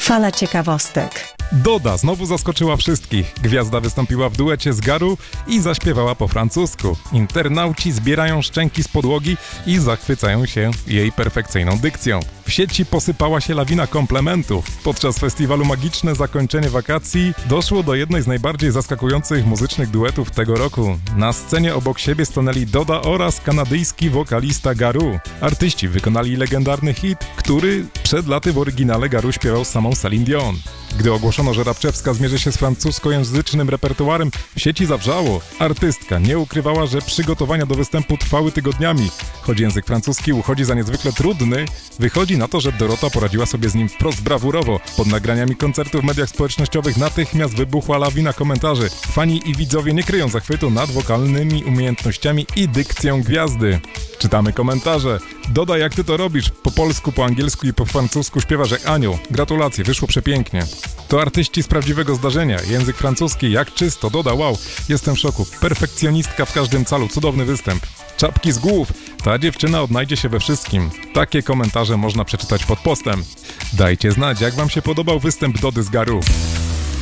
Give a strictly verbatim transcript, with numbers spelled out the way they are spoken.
Fala ciekawostek. Doda znowu zaskoczyła wszystkich. Gwiazda wystąpiła w duecie z Garou i zaśpiewała po francusku. Internauci zbierają szczęki z podłogi i zachwycają się jej perfekcyjną dykcją. W sieci posypała się lawina komplementów. Podczas festiwalu Magiczne Zakończenie Wakacji doszło do jednej z najbardziej zaskakujących muzycznych duetów tego roku. Na scenie obok siebie stanęli Doda oraz kanadyjski wokalista Garou. Artyści wykonali legendarny hit, który przed laty w oryginale Garou śpiewał z samą Celine Dion. Gdy ogłoszono, że Rapczewska zmierzy się z francuskojęzycznym repertuarem, w sieci zawrzało. Artystka nie ukrywała, że przygotowania do występu trwały tygodniami. Choć język francuski uchodzi za niezwykle trudny, wychodzi na to, że Dorota poradziła sobie z nim wprost brawurowo. Pod nagraniami koncertu w mediach społecznościowych natychmiast wybuchła lawina komentarzy. Fani i widzowie nie kryją zachwytu nad wokalnymi umiejętnościami i dykcją gwiazdy. Czytamy komentarze. Doda, jak ty to robisz? Po polsku, po angielsku i po francusku śpiewasz jak anioł. Gratulacje, wyszło przepięknie. To artyści z prawdziwego zdarzenia. Język francuski, jak czysto. Doda, wow. Jestem w szoku. Perfekcjonistka w każdym calu. Cudowny występ. Czapki z głów. Ta dziewczyna odnajdzie się we wszystkim. Takie komentarze można przeczytać pod postem. Dajcie znać, jak wam się podobał występ Dody z Garou.